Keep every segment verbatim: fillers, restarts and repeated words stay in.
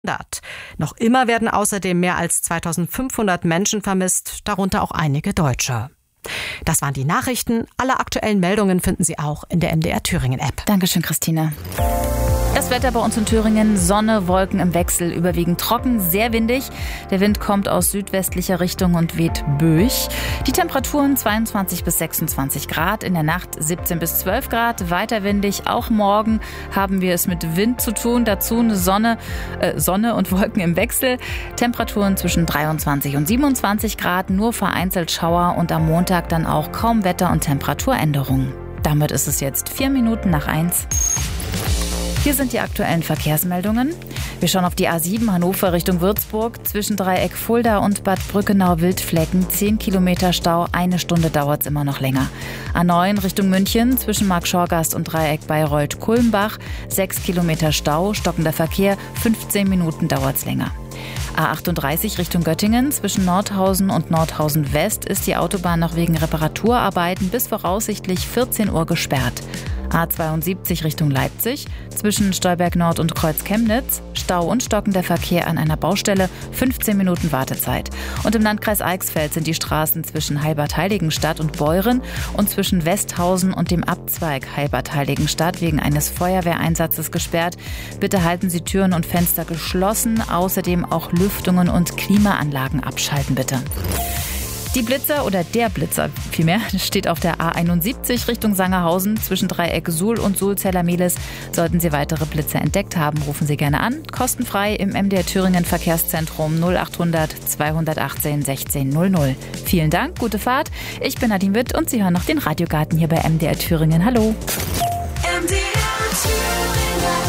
Noch immer werden außerdem mehr als zweitausendfünfhundert Menschen vermisst, darunter auch einige Deutsche. Das waren die Nachrichten. Alle aktuellen Meldungen finden Sie auch in der M D R Thüringen App. Dankeschön, Christine. Das Wetter bei uns in Thüringen, Sonne, Wolken im Wechsel, überwiegend trocken, sehr windig. Der Wind kommt aus südwestlicher Richtung und weht böig. Die Temperaturen zweiundzwanzig bis sechsundzwanzig Grad, in der Nacht siebzehn bis zwölf Grad, weiter windig. Auch morgen haben wir es mit Wind zu tun, dazu eine Sonne, äh, Sonne und Wolken im Wechsel. Temperaturen zwischen dreiundzwanzig und siebenundzwanzig Grad, nur vereinzelt Schauer und am Montag dann auch kaum Wetter- und Temperaturänderungen. Damit ist es jetzt vier Minuten nach eins. Hier sind die aktuellen Verkehrsmeldungen. Wir schauen auf die A sieben Hannover Richtung Würzburg. Zwischen Dreieck Fulda und Bad Brückenau-Wildflecken zehn Kilometer Stau. Eine Stunde dauert es immer noch länger. A neun Richtung München zwischen Markschorgast und Dreieck Bayreuth-Kulmbach. sechs Kilometer Stau, stockender Verkehr. fünfzehn Minuten dauert es länger. A achtunddreißig Richtung Göttingen. Zwischen Nordhausen und Nordhausen West ist die Autobahn noch wegen Reparaturarbeiten bis voraussichtlich vierzehn Uhr gesperrt. A zweiundsiebzig Richtung Leipzig, zwischen Stolberg Nord und Kreuz Chemnitz, Stau und stockender Verkehr an einer Baustelle, fünfzehn Minuten Wartezeit. Und im Landkreis Eichsfeld sind die Straßen zwischen Heilbad-Heiligenstadt und Beuren und zwischen Westhausen und dem Abzweig Heilbad-Heiligenstadt wegen eines Feuerwehreinsatzes gesperrt. Bitte halten Sie Türen und Fenster geschlossen, außerdem auch Lüftungen und Klimaanlagen abschalten bitte. Die Blitzer oder der Blitzer vielmehr steht auf der A einundsiebzig Richtung Sangerhausen zwischen Dreieck Suhl und Sulzeller-Mehlis. Sollten Sie weitere Blitze entdeckt haben, rufen Sie gerne an. Kostenfrei im M D R Thüringen Verkehrszentrum null achthundert zweihundertachtzehn sechzehn null null. Vielen Dank, gute Fahrt. Ich bin Nadine Witt und Sie hören noch den Radiogarten hier bei M D R Thüringen. Hallo. M D R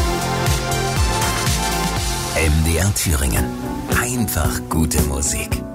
Thüringen. M D R Thüringen. Einfach gute Musik.